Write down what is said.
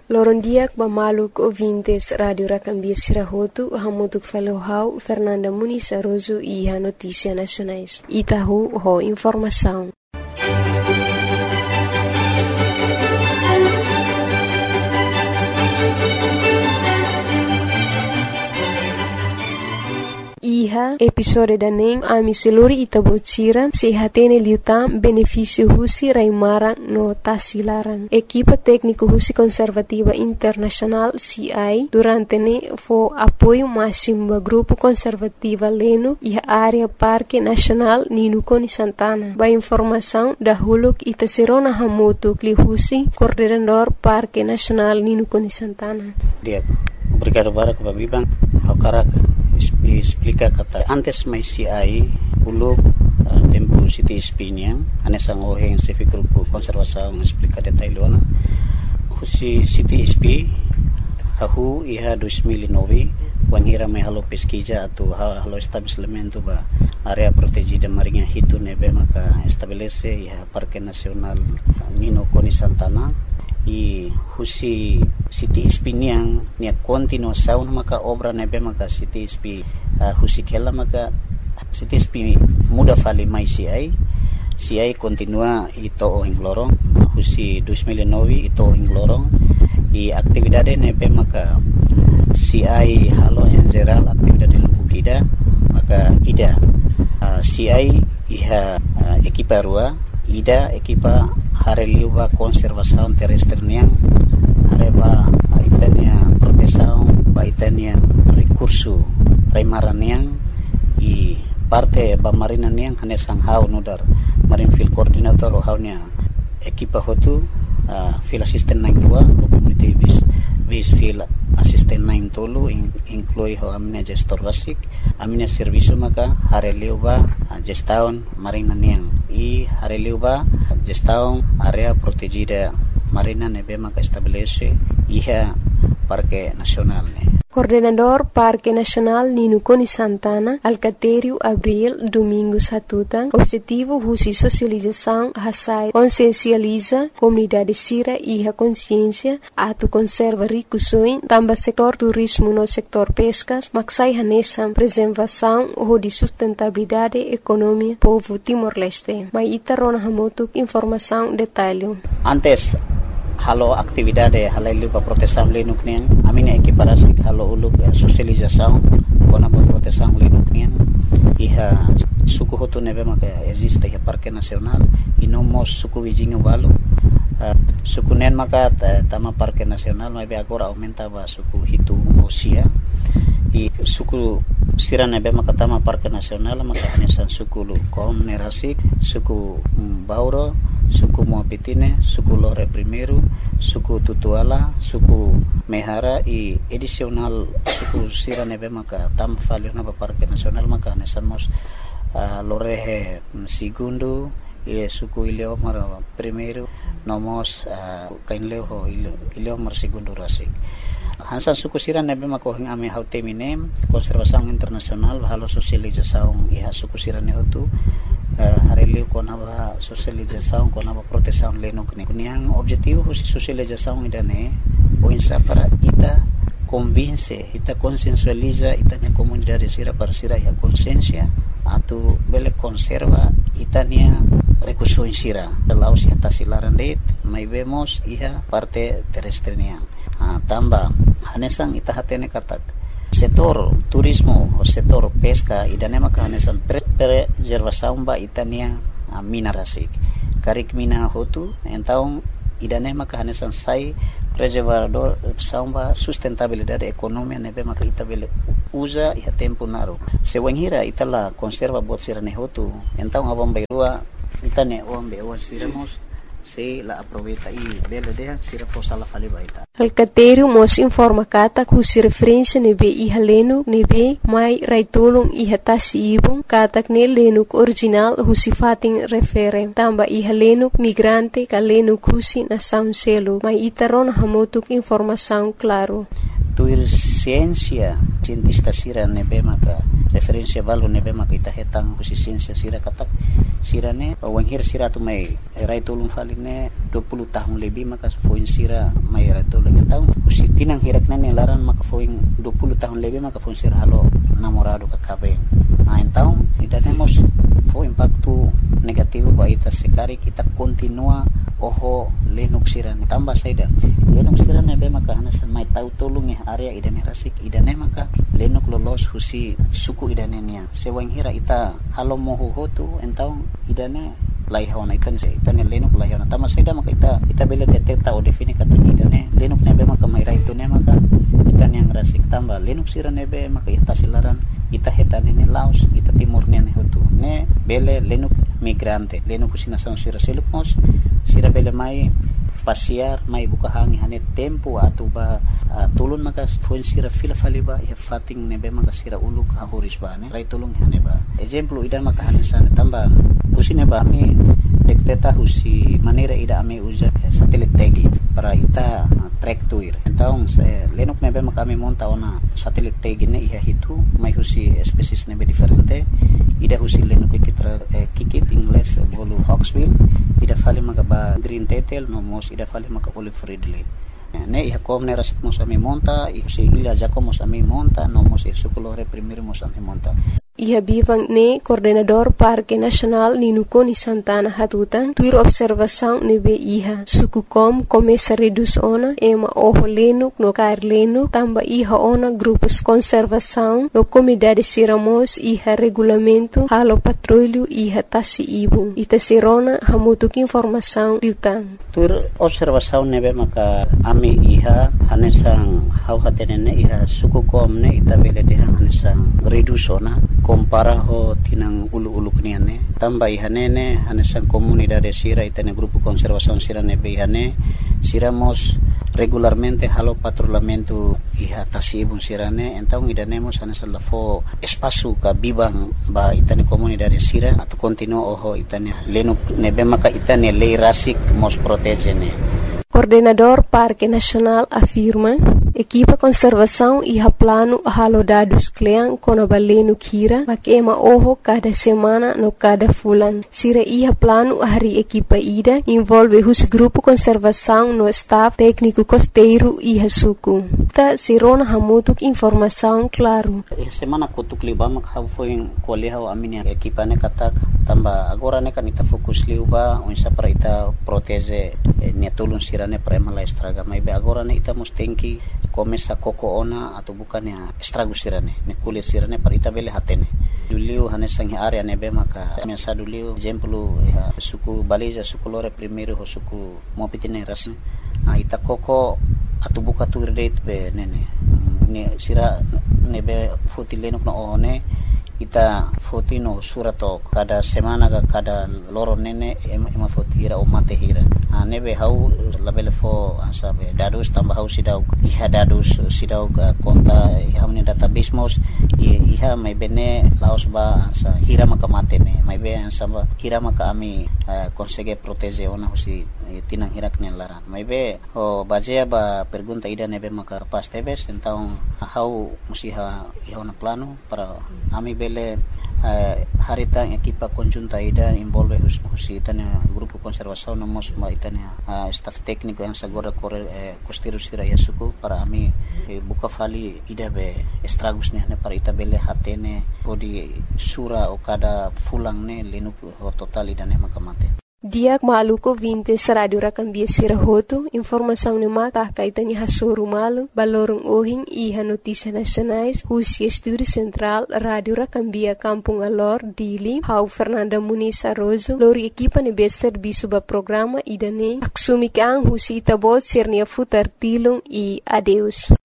Lorondiak Bamaluk ouvintes Radio Rakambia Sirahotu, Hamutuk Falohau, Fernanda Muniz Aroso e a Notícia Nacionais. Itahu ho informação. Iha episode daning ami seluri itabocira sehatene liutam benefício husi raimarang no tasilarang. Equipa técnico husi conservativa internacional CI durante ne fo apoio máximo do grupo conservativa Leno e a área Parque Nacional Ninukoni Santana. Ba informação da huluk itaserona hamotu kli husi coordenador Parque Nacional Ninukoni Santana. Obrigado para que babibang hakarak explica kata antes mai CI uluk tempo City Espinha anesang oheng civic grupo konservasaun explica detailona husi City SP ahu iha 2009 wanhira mai halo pesquisa atau halo estabelecimento ba area protegida marinha hitu nebe maka estabelece iha Parque Nacional Ninukoni Santana e husi City Espinha nia continuação maka obra nebe maka City SP husi kela maka City SP muda fali mai CI continua ito ing lorong husi 2009 ito ing lorong e atividade nebe maka CI halo en geral atividade lubukida maka ida CI iha equipa rua ida equipa hareliuba conservação terrestre niang areba itania proteção ba itania recurso raimaran niang e parte ba marina niang hanesang hau nudar marine field coordinator o haunya equipa hotu field assistant nang dua community base field assistant nang tolu inclui ho amne gestor basic amne serviço maka hareliuba gestão marina niang e hareliuba gestão área protegida marina nebe maka estabelece iha Parque Nacional ne. Coordenador Parque Nacional Ninukoni Santana, Alcatério Abril Domingos Hatutan, objetivo husi socialização hasai consciencializa comunidade sira e a consciência atu conserva ricusoin tamba setor turismo no setor pescas maksai hanesam preservação ou de sustentabilidade economia povo Timor-Leste. Mai itarona hamotuk informação detalhe. Antes halo aktividade halailu pa proteção lenuk nian amine equiparasi halo uluk socialização kona pa proteção lenuk nian iha suku hotu nebe maka existe iha Parque Nacional e nomos suku wijingu balu suku nen maka tama Parque Nacional mai agora aumenta ba suku hitu osia e suku sira nebe maka tama Parque Nacional maka hanesan suku lu kom nerasik suku bauro suku Moapitine, suku Lore Primeiro, suku Tutuala, suku Mehara e adicional suku sira nebe maka tam falio na Parque Nacional maka nesamos Lore Segundo e suku Ileomar Primeiro nomos kainleo Ileomar Segundo rasik. Hansan suku sira nebe maka hing ame hautemine konservasaun internasional halo sosializasaun iha suku sira ne hotu hareliu konaba socialização konaba proteção lenuk ne kuniang objetivo husi socialização idane o insa para ita convince ita consensualiza ita ne comunidade sira parsira ya consciência atu bele conserva itania recurso sira laos ya tasilaran det mai vemos iha parte terrestre niang tamba hanesang ita hatene katak setor turismo o setor pesca idanema kahanesan preservação ba itania mina rasik karik mina hotu então idanema kahanesan sai preservador samba sustentabilidade economia nebe maka itabele usa e tempo naro se wanhira itala conserva bot sirane hotu então abang bairua itane ombe o siremos se la aproveita e bela de sira fosala fali baita Alcatério mos informa kata kusi referência nebe iha lenuk nebe mai raitolong iha tasi ibong katak ne lenuk original husi fating refere tamba iha lenuk migrante ka lenuk husi na sound selo mai itaron hamotuk informação claro tuir ciência cientista sira nebe maka referensia balu nebe maka ita hetang khusisinsia sira katak sirane wanghir sira tu mai rai tulung faline 20 tahun lebih maka foin sira mai rai tulung tahun kusi tinang hirak nene laran maka foin 20 tahun lebih maka foin sira halo namorado kakabe tahun ida nemos fo impacto negativo ba ita sekari kita continua oho lenuk sirane tambah saida lenuk sirane be maka hanasan mai tau tolong area idane rasik idane maka lenuk lolos husi suku idane nia sewang hira ita halo moho hotu entau idane laihawana ikan se itane lenuk laihawana tambah saida maka ita bela detecta o defini kata idane lenuk nebe maka mai raitu ne maka itan yang rasik tambah lenuk sirane be maka ita silaran ita hetane ne laos ita timur ne hotu ne bele lenuk migrante lenuk kusina sang sira selukmos sira bele mai pasiar mai buka hangi hane tempo atau ba tulun maka fuen sira fila faliba ya fating nebe maka sira uluk hahuris ba ne rai tulung hane ba example idan maka hane sana tambah kusine ba mi dekteta husi manera ida ame uja satelit tagi para ita track tuir então lenuk nebe maka mi monta ona satelit tagi ne iha hitu mai husi species nebe diferente ida husi lenuk kitra kikit ingles bolu hawksbill ida fali maka ba green tetel no mos ida fali maka olive ridley ne iha kom ne rasik mos ami monta isi ila jako mos ami monta no mos sukulore primero mos ami monta Iha bivang ne coordenador Parque Nacional Ninukoni Santana Hatutan tuir observação nebe iha suku kom começa reduz ona ema oho lenuk no kair lenuk tamba iha ona grupos conservação no comunidade siramos iha regulamento halo patrulho iha tasi ibung ita sirona hamutuk informação liutan tuir observação nebe maka ami iha hanesang hau hatenene iha suku kom ne ita bele de hanesang reduz ona compara ho tinang ulu-ulu kniane tambah ihanene hanesang comunidade sira itane grupo conservação sira nebe ihane siramos regularmente halo patrulhamento iha tasibun sirane então idanemos hanesang lafo espaço ka bibang ba itane comunidade sira atau continuo oho itane lenuk nebe maka itane lei rasik mos protegene. Coordenador Parque Nacional afirma equipa conservação e plano halo dados kleang kono balenu kira makema oho cada semana no cada fulan sira iha plano hari equipa ida envolve hus grupo conservação no staff técnico costeiro iha suku ta sirona hamutuk informação claro semana kutuk libama kau foi koleha amini equipa ne katak tamba agora ne kanita fokus liuba unsa para ita protege ne tulun sirane prema la estraga mai be agora ne ita mustenki começa koko ona atau bukan ya estrago sirane ne kulit sirane para ita bele hatene duliu hanesang area nebe maka mesa duliu exemplo ya suku baliza suku lore primeiro ho suku mopitine ras ita koko atau buka tu date be nene ne sira nebe fotilenok no one ita fotino surato kada semana kada loro nene ema fotira o mate hira nebe hau labele fo ansabe dadus tambah hau sidau iha dadus sidau konta iha ne database mos iha mai bene laos ba ansa hira maka mate ne mai be ansaba hira maka ami consegue protege ona husi tinang hirak ne laran mai be o bajea ba pergunta ida nebe maka pas tebes então hau musiha iha na plano para ami bele harita equipa conjunta ida envolve husi tanya grupo conservação no mos ma itania staff técnico yang sagora costeiro sira yasuku para ami buka fali ida be estragos ne para ita bele hatene podi sura o kada fulang ne lenuk total ida ne makamate Diak maluko 20 radio rakambia sirahoto informação ne mata kaitani hasoru malu balorong ohing iha notícia nacionais husi estúdio central radio rakambia Kampung Alor Dili hau Fernanda Muniz Arrozo lori equipa ne bester bisuba programa idane aksumikang husi itabot sirnia futar tilung e adeus